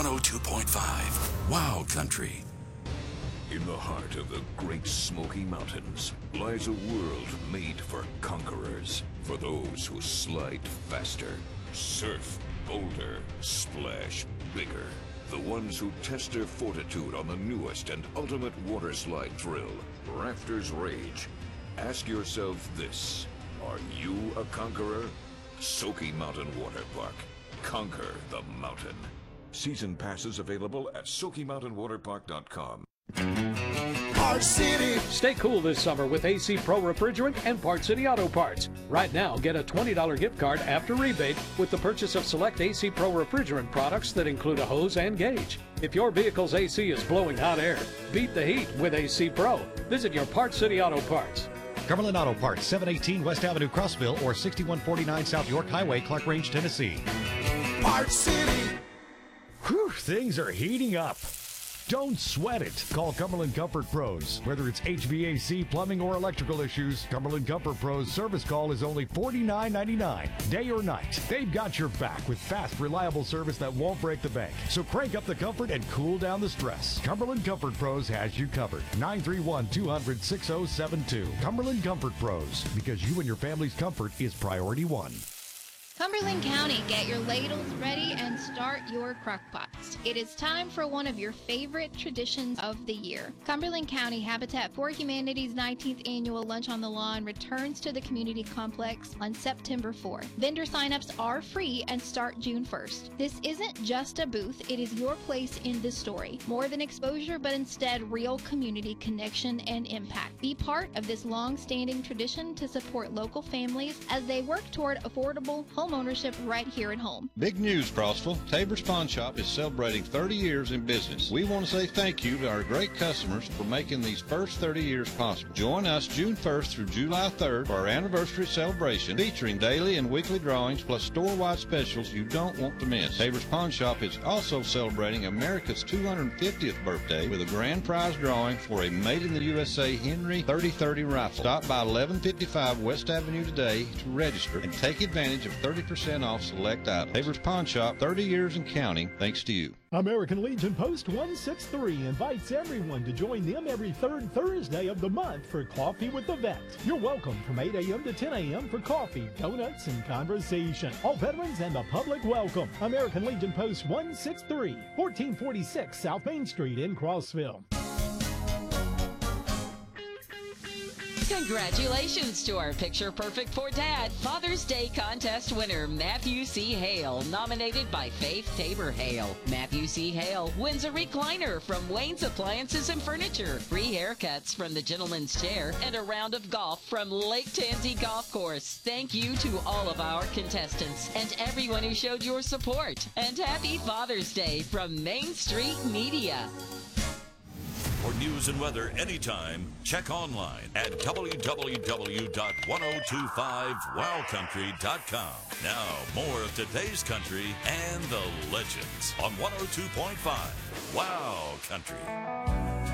102.5 Wow Country. In the heart of the Great Smoky Mountains lies a world made for conquerors, for those who slide faster, surf bolder, splash bigger. The ones who test their fortitude on the newest and ultimate water slide thrill, Rafters Rage. Ask yourself this: are you a conqueror? Smoky Mountain Water Park. Conquer the mountain. Season passes available at SmokyMountainWaterPark.com. Park City. Stay cool this summer with AC Pro Refrigerant and Park City Auto Parts. Right now, get a $20 gift card after rebate with the purchase of select AC Pro Refrigerant products that include a hose and gauge. If your vehicle's AC is blowing hot air, beat the heat with AC Pro. Visit your Park City Auto Parts. Cumberland Auto Parts, 718 West Avenue, Crossville, or 6149 South York Highway, Clark Range, Tennessee. Park City. Whew, things are heating up. Don't sweat it. Call Cumberland Comfort Pros. Whether it's HVAC, plumbing, or electrical issues, Cumberland Comfort Pros service call is only $49.99, day or night. They've got your back with fast, reliable service that won't break the bank. So crank up the comfort and cool down the stress. Cumberland Comfort Pros has you covered. 931-200-6072. Cumberland Comfort Pros, because you and your family's comfort is priority one. Cumberland County, get your ladles ready and start your crockpots. It is time for one of your favorite traditions of the year. Cumberland County Habitat for Humanity's 19th annual Lunch on the Lawn returns to the community complex on September 4th. Vendor signups are free and start June 1st. This isn't just a booth, it is your place in the story. More than exposure, but instead real community connection and impact. Be part of this long-standing tradition to support local families as they work toward affordable home ownership right here at home. Big news, Crossville. Tabor's Pawn Shop is celebrating 30 years in business. We want to say thank you to our great customers for making these first 30 years possible. Join us June 1st through July 3rd for our anniversary celebration featuring daily and weekly drawings plus store-wide specials you don't want to miss. Tabor's Pawn Shop is also celebrating America's 250th birthday with a grand prize drawing for a Made in the USA Henry 3030 rifle. Stop by 1155 West Avenue today to register and take advantage of 30% off select items. Tabor's Pawn Shop, 30 years and counting, thanks to you. American Legion Post 163 invites everyone to join them every third Thursday of the month for Coffee with the Vet. You're welcome from 8 a.m. to 10 a.m. for coffee, donuts, and conversation. All veterans and the public welcome. American Legion Post 163, 1446 South Main Street in Crossville. Congratulations to our Picture Perfect for Dad Father's Day contest winner, Matthew C. Hale, nominated by Faith Tabor Hale. Matthew C. Hale wins a recliner from Wayne's Appliances and Furniture, free haircuts from the Gentleman's Chair, and a round of golf from Lake Tansy Golf Course. Thank you to all of our contestants and everyone who showed your support. And happy Father's Day from Main Street Media. For news and weather anytime, check online at www.1025wowcountry.com. Now, more of today's country and the legends on 102.5 Wow Country.